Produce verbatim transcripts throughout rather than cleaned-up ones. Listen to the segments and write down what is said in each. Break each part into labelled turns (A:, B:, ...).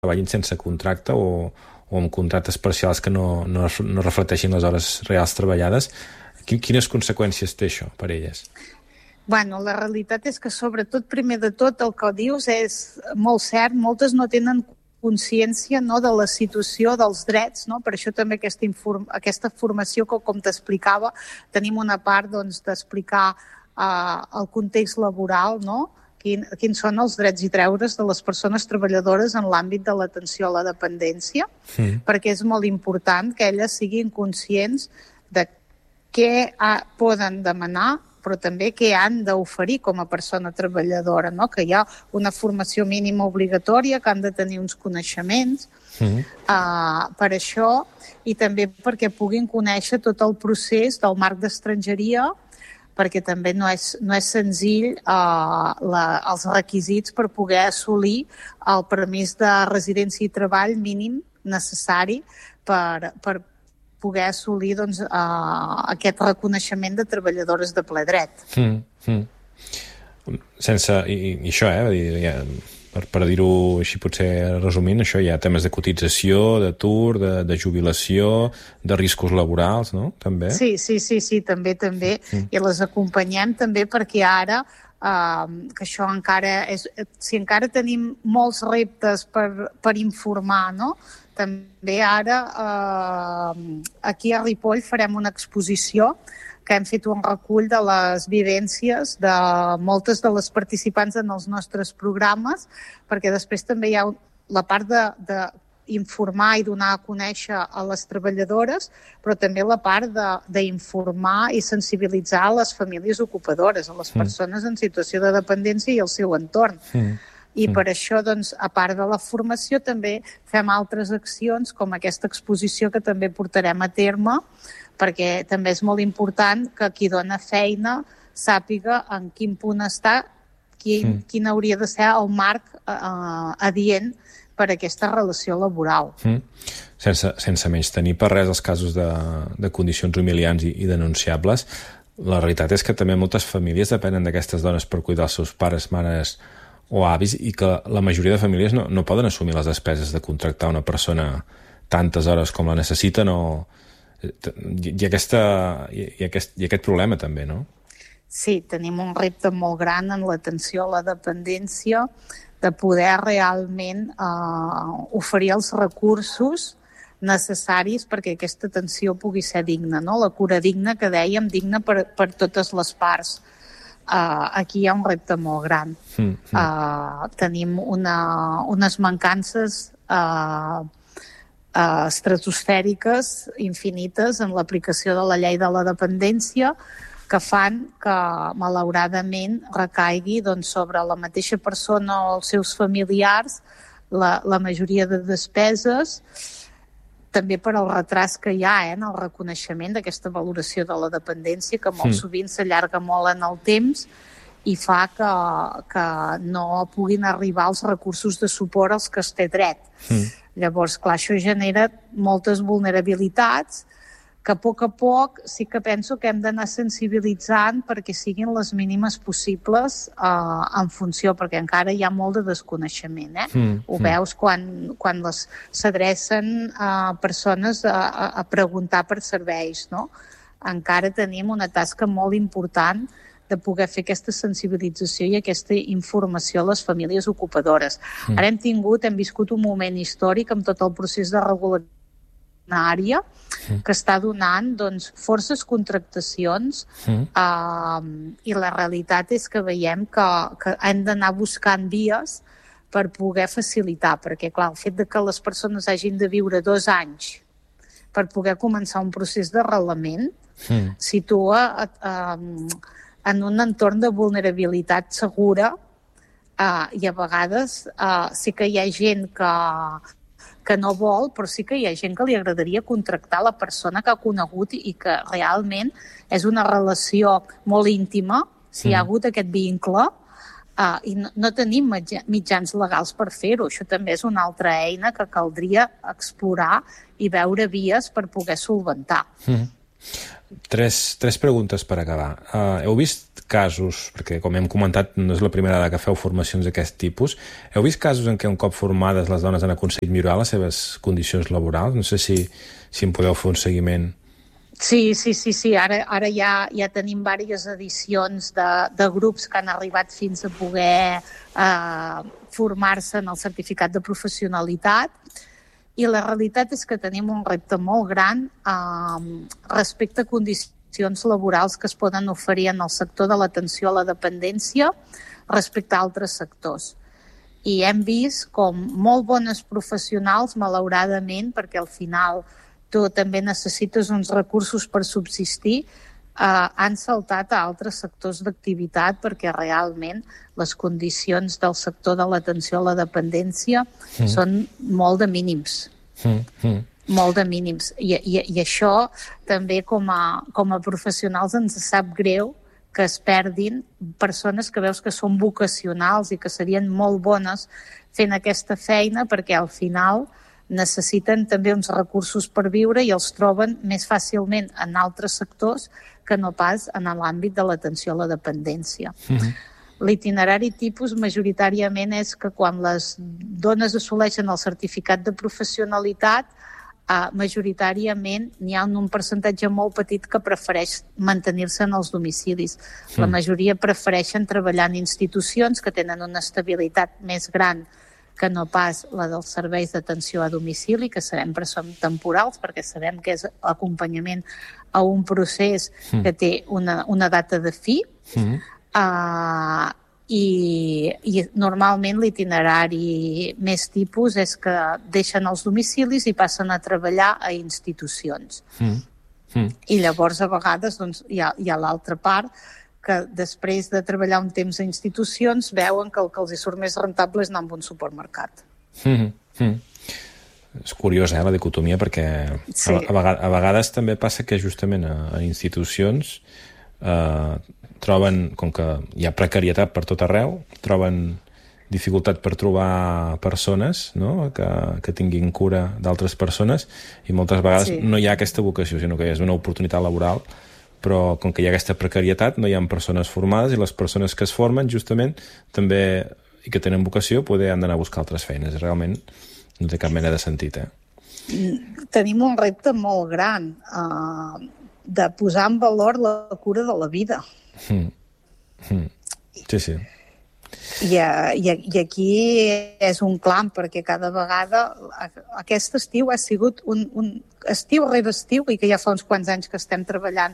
A: treballin sense contracte o, o amb contractes parcials que no, no, no reflecteixin les hores reals treballades. Quines conseqüències té això per elles?
B: Bueno, la realitat és que sobretot, primer de tot, el que dius és molt cert, moltes no tenen consciència, no, de la situació dels drets, no? Per això també aquesta, inform aquesta formació que, com t'explicava, tenim una part doncs, d'explicar eh, el context laboral, no? Quin, quins són els drets i deures de les persones treballadores en l'àmbit de l'atenció a la dependència, sí. Perquè és molt important que elles siguin conscients de què ha, poden demanar, però també què han d'oferir com a persona treballadora, no? Que hi ha una formació mínima obligatòria, que han de tenir uns coneixements mm. uh, per això, i també perquè puguin conèixer tot el procés del marc d'estrangeria, perquè també no és, no és senzill uh, la, els requisits per poder assolir el permís de residència i treball mínim necessari per, per poder assolir doncs, uh, aquest reconeixement de treballadores de ple dret. Mm,
A: mm. Sense, i, i això, eh, dir, ja, per, per dir-ho així potser resumint, això hi ha temes de cotització, d'atur, de, de jubilació, de riscos laborals, no? També?
B: Sí, sí, sí, sí, també, també. Mm. I les acompanyem també perquè ara Uh, que això encara és... Si encara tenim molts reptes per, per informar, no? També ara uh, aquí a Ripoll farem una exposició que hem fet un recull de les vivències de moltes de les participants en els nostres programes, perquè després també hi ha la part de, de informar i donar a conèixer a les treballadores, però també la part d'informar i sensibilitzar a les famílies ocupadores, a les persones en situació de dependència i el seu entorn. Mm. I mm. per això, doncs, a part de la formació, també fem altres accions, com aquesta exposició que també portarem a terme, perquè també és molt important que qui dona feina sàpiga en quin punt està, quin, mm. quin hauria de ser el marc eh, adient per a aquesta relació laboral. Mm.
A: Sense, sense menys tenir per res els casos de, de condicions humiliants i, i denunciables, la realitat és que també moltes famílies depenen d'aquestes dones per cuidar els seus pares, mares o avis, i que la majoria de famílies no, no poden assumir les despeses de contractar una persona tantes hores com la necessiten, o hi ha, aquesta, hi ha, aquest, hi ha aquest problema també, no?
B: Sí, tenim un repte molt gran en l'atenció a la dependència, de poder realment eh, oferir els recursos necessaris perquè aquesta atenció pugui ser digna, no? La cura digna, que dèiem, digna per, per totes les parts. Uh, aquí hi ha un repte molt gran. Mm, mm. Uh, tenim una, unes mancances uh, uh, estratosfèriques infinites en l'aplicació de la llei de la dependència, que fan que, malauradament, recaigui doncs, sobre la mateixa persona o els seus familiars la, la majoria de despeses, també per al retras que hi ha eh, en el reconeixement d'aquesta valoració de la dependència, que molt mm. sovint s'allarga molt en el temps i fa que, que no puguin arribar els recursos de suport als que es té dret. Mm. Llavors, clar, això genera moltes vulnerabilitats que a poc a poc sí que penso que hem d'anar sensibilitzant perquè siguin les mínimes possibles eh, en funció, perquè encara hi ha molt de desconeixement. Eh? Mm, Ho mm. veus quan, quan s'adrecen a persones a, a, a preguntar per serveis, no? Encara tenim una tasca molt important de poder fer aquesta sensibilització i aquesta informació a les famílies ocupadores. Mm. Ara hem tingut, hem viscut un moment històric amb tot el procés de regulació àrea que està donant doncs, forces contractacions mm. uh, i la realitat és que veiem que, que hem d'anar buscant vies per poder facilitar, perquè clar, el fet de que les persones hagin de viure dos anys per poder començar un procés d'arrelament mm. situa uh, en un entorn de vulnerabilitat segura uh, i a vegades uh, sí que hi ha gent que que no vol, però sí que hi ha gent que li agradaria contractar la persona que ha conegut i que realment és una relació molt íntima, si mm. hi ha hagut aquest vincle, uh, i no, no tenim mitjans legals per fer-ho. Això també és una altra eina que caldria explorar i veure vies per poder solventar. Mm.
A: Tres, tres preguntes per acabar. Uh, heu vist casos, perquè com hem comentat no és la primera vegada que feu formacions d'aquest tipus, heu vist casos en què un cop formades les dones han aconseguit millorar les seves condicions laborals? No sé si, si en podeu fer un seguiment.
B: Sí, sí, sí, sí. Ara, ara ja, ja tenim diverses edicions de, de grups que han arribat fins a poder eh, formar-se en el certificat de professionalitat. I la realitat és que tenim un repte molt gran eh, respecte a condicions laborals que es poden oferir en el sector de l'atenció a la dependència respecte a altres sectors. I hem vist com molt bones professionals, malauradament, perquè al final tu també necessites uns recursos per subsistir, eh, han saltat a altres sectors d'activitat perquè realment les condicions del sector de l'atenció a la dependència mm. són molt de mínims. Mm. Mm. Molt de mínims. I, i, i això també com a, com a professionals ens sap greu que es perdin persones que veus que són vocacionals i que serien molt bones fent aquesta feina perquè al final necessiten també uns recursos per viure i els troben més fàcilment en altres sectors que no pas en l'àmbit de l'atenció a la dependència. Mm-hmm. L'itinerari tipus majoritàriament és que quan les dones assoleixen el certificat de professionalitat, eh, majoritàriament n'hi ha un percentatge molt petit que prefereix mantenir-se en els domicilis. Mm. La majoria prefereixen treballar en institucions que tenen una estabilitat més gran que no pas la dels serveis d'atenció a domicili, que sabem que són temporals, perquè sabem que és acompanyament a un procés mm. que té una, una data de fi, mm. uh, i, i normalment l'itinerari més tipus és que deixen els domicilis i passen a treballar a institucions. Mm. Mm. I llavors, a vegades, doncs, hi ha, hi ha l'altra part, que després de treballar un temps a institucions veuen que el que els hi surt més rentable és anar a un supermercat. Mm -hmm.
A: És curiós, eh, la dicotomia, perquè sí. a, a, vegades, a vegades també passa que justament a, a institucions eh, troben, com que hi ha precarietat per tot arreu, troben dificultat per trobar persones, no?, que, que tinguin cura d'altres persones, i moltes vegades sí. no hi ha aquesta vocació, sinó que és una oportunitat laboral, però com que hi ha aquesta precarietat no hi ha persones formades i les persones que es formen justament també i que tenen vocació poder han d'anar a buscar altres feines. Realment no té cap mena de sentit, eh?
B: Tenim un repte molt gran uh, de posar en valor la cura de la vida. Mm.
A: Mm. Sí, sí.
B: I, i, I aquí és un clam, perquè cada vegada aquest estiu ha sigut un, un estiu rere estiu, i que ja fa uns quants anys que estem treballant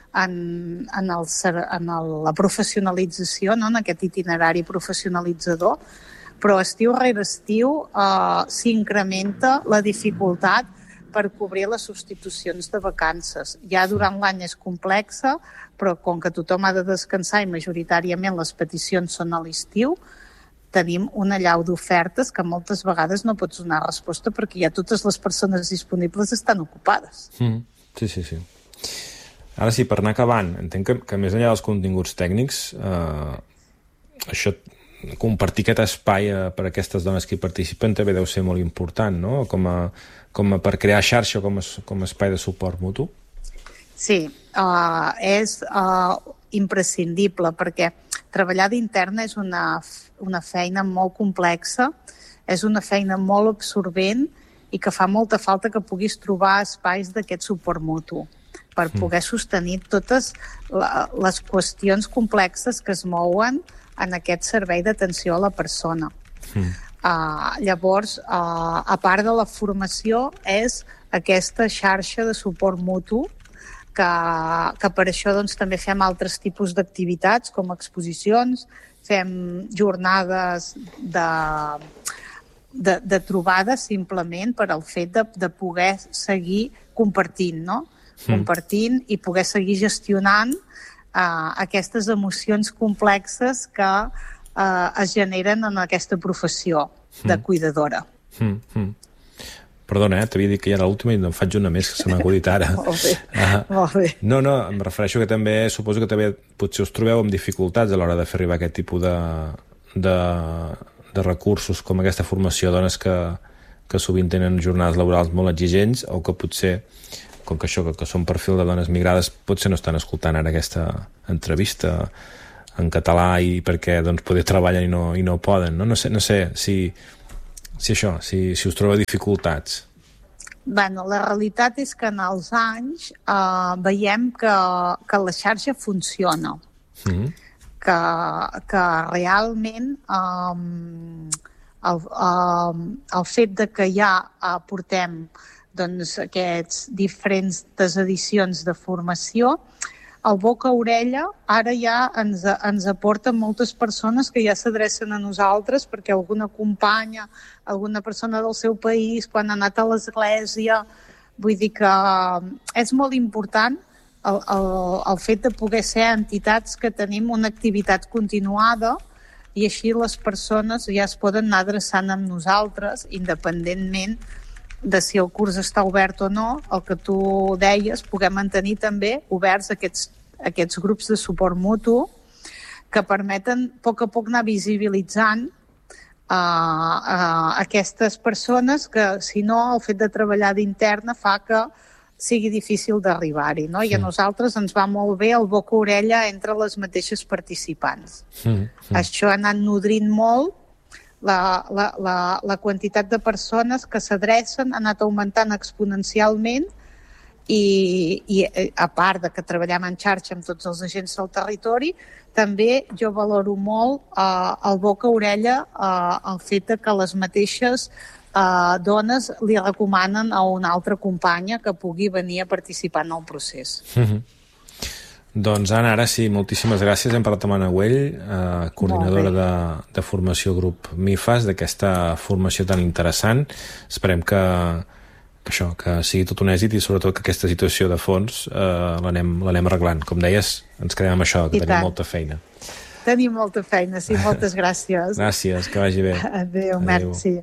B: en, en, el, en el, la professionalització, no?, en aquest itinerari professionalitzador, però estiu rere estiu eh, s'incrementa la dificultat per cobrir les substitucions de vacances. Ja durant l'any és complexa, però com que tothom ha de descansar i majoritàriament les peticions són a l'estiu, tenim una allau d'ofertes que moltes vegades no pots donar resposta perquè ja totes les persones disponibles estan ocupades.
A: Mm, sí, sí, sí. Ara sí, per anar acabant, entenc que, que més enllà dels continguts tècnics, eh, això, compartir aquest espai eh, per a aquestes dones que hi participen també deu ser molt important, no?, com a, com a per crear xarxa com a, com a espai de suport mutu.
B: Sí, uh, és uh, imprescindible, perquè treballar d'interna és una, una feina molt complexa, és una feina molt absorbent i que fa molta falta que puguis trobar espais d'aquest suport mutu per poder sostenir totes la, les qüestions complexes que es mouen en aquest servei d'atenció a la persona. Mm. Uh, llavors, uh, a part de la formació, és aquesta xarxa de suport mutu que, que per això doncs, també fem altres tipus d'activitats, com exposicions, fem jornades de, de, de trobades simplement per al fet de, de poder seguir compartint, no? Mm. Compartint i poder seguir gestionant uh, aquestes emocions complexes que uh, es generen en aquesta professió de cuidadora.
A: Mm. Mm. Perdona, eh? T'havia dit que ja era l'última i em faig una més que se m'ha acudit ara.
B: Molt bé, uh, molt bé.
A: No, no, em refereixo que també, suposo que també potser us trobeu amb dificultats a l'hora de fer arribar aquest tipus de, de, de recursos com aquesta formació a dones que, que sovint tenen jornades laborals molt exigents o que potser com que això, que són perfil de dones migrades, potser no estan escoltant ara aquesta entrevista en català i perquè doncs, poder treballen i no, i no poden, no? No sé, no sé si, si això, si, si us trobeu dificultats.
B: Bueno, la realitat és que en els anys eh, veiem que, que la xarxa funciona, mm-hmm. que, que realment eh, el, eh, el fet de que ja eh, portem doncs, aquests diferents edicions de formació, el boca a orella ara ja ens, ens aporta moltes persones que ja s'adrecen a nosaltres perquè alguna companya, alguna persona del seu país, quan ha anat a l'església, vull dir que és molt important el, el, el fet de poder ser entitats que tenim una activitat continuada i així les persones ja es poden anar adreçant amb nosaltres, independentment de si el curs està obert o no, el que tu deies, puguem mantenir també oberts aquests, aquests grups de suport mutu que permeten a poc a poc anar visibilitzant uh, uh, aquestes persones que, si no, el fet de treballar d'interna fa que sigui difícil d'arribar-hi, no? I a nosaltres ens va molt bé el boca a orella entre les mateixes participants. Mm, mm. Això ha anat nodrint molt La, la, la, la quantitat de persones que s'adrecen ha anat augmentant exponencialment i, i a part de que treballem en xarxa amb tots els agents del territori, també jo valoro molt eh, el boca a orella, eh, el fet de que les mateixes eh, dones li recomanen a una altra companya que pugui venir a participar en el procés. Mm-hmm.
A: Doncs Anna, ara sí, moltíssimes gràcies. Hem parlat amb Anna Güell, eh, coordinadora de, de formació grup MIFAS, d'aquesta formació tan interessant. Esperem que, que això, que sigui tot un èxit i sobretot que aquesta situació de fons eh, l'anem l'anem arreglant. Com deies, ens quedem amb això, que I tenim tant. molta feina.
B: Tenim molta feina, sí, moltes gràcies.
A: Gràcies, que vagi bé.
B: Adéu, Adéu. Merci.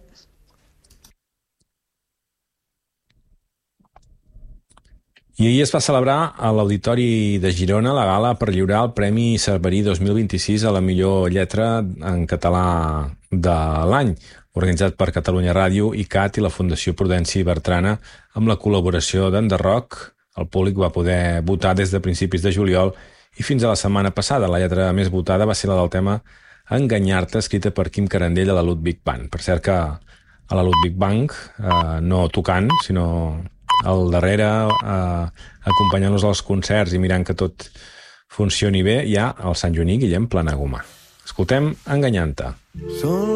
A: I ahir es va celebrar a l'Auditori de Girona la gala per lliurar el Premi Cerverí dos mil vint-i-sis a la millor lletra en català de l'any, organitzat per Catalunya Ràdio, I C A T i la Fundació Prudenci i Bertrana amb la col·laboració d'Enderroc. El públic va poder votar des de principis de juliol i fins a la setmana passada. La lletra més votada va ser la del tema Enganyar-te, escrita per Quim Carandell a la Ludwig Band. Per cert que a la Ludwig Band, eh, no tocant, sinó al darrere, eh, acompanyant-los als concerts i mirant que tot funcioni bé, hi ha el Sant Joaní Guillem Planagumà. Escoltem Enganyant-te.